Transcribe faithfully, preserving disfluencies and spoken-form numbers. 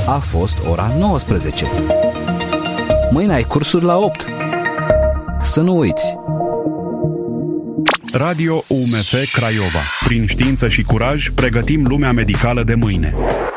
a fost ora nouăsprezece. Mâine ai cursuri la opt. Să nu uiți! Radio U M F Craiova. Prin știință și curaj, pregătim lumea medicală de mâine.